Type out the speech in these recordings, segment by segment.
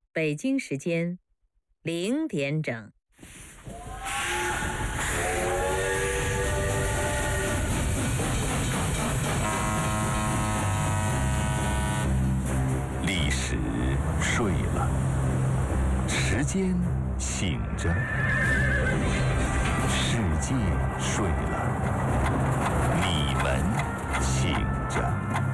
北京时间0点整。 历史睡了，时间醒着，世界睡了，你们醒着。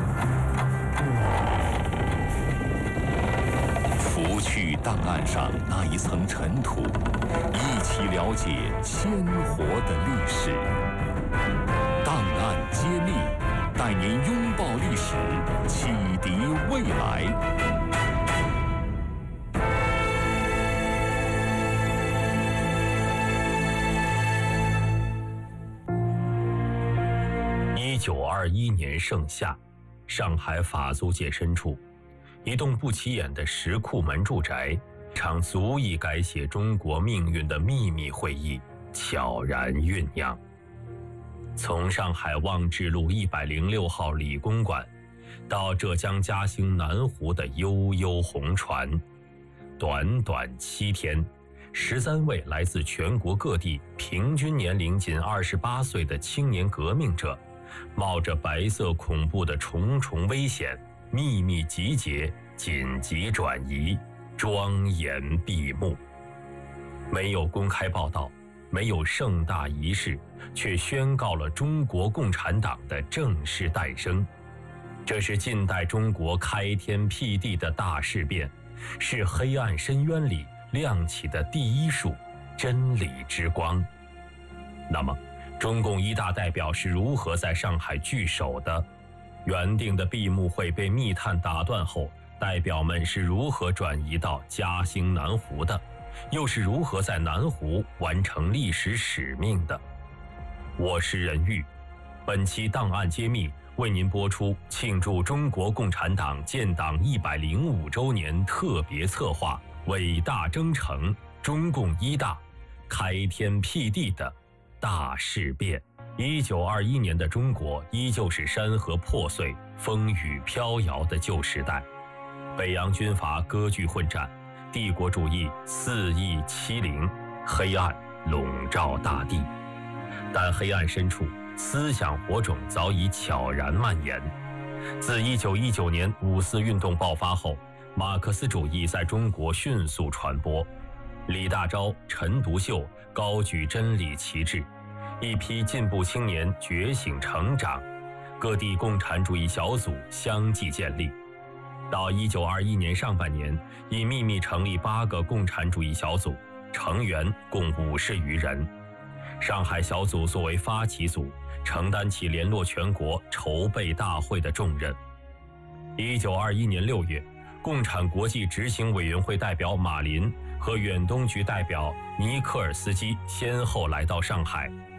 拂去档案上那一层尘土，一起了解鲜活的历史。档案揭秘，带您拥抱历史，启迪未来。1921年盛夏，上海法租界深处，一栋不起眼的石库门住宅，场足以改写中国命运的秘密会议悄然酝酿。从上海望志路106号理工馆到浙江嘉兴南湖的悠悠红船，短短7天，13位来自全国各地、平均年龄仅28岁的青年革命者，冒着白色恐怖的重重危险，秘密集结，紧急转移，庄严闭幕。没有公开报道，没有盛大仪式，却宣告了中国共产党的正式诞生。这是近代中国开天辟地的大事变，是黑暗深渊里亮起的第一束真理之光。那么，中共一大代表是如何在上海聚首的？原定的闭幕会被密探打断后，代表们是如何转移到嘉兴南湖的？又是如何在南湖完成历史使命的？我是任玉，本期档案揭秘为您播出庆祝中国共产党建党105周年特别策划《伟大征程——中共一大开天辟地的大事变》。1921年的中国依旧是山河破碎、风雨飘摇的旧时代，北洋军阀割据混战，帝国主义肆意欺凌，黑暗笼罩大地。但黑暗深处，思想火种早已悄然蔓延。自1919年五四运动爆发后，马克思主义在中国迅速传播。李大钊、陈独秀高举真理旗帜，一批进步青年觉醒成长，各地共产主义小组相继建立。到1921年上半年，已秘密成立8个共产主义小组，成员共50余人。上海小组作为发起组，承担起联络全国、筹备大会的重任。1921年6月，共产国际执行委员会代表马林和远东局代表尼科尔斯基先后来到上海，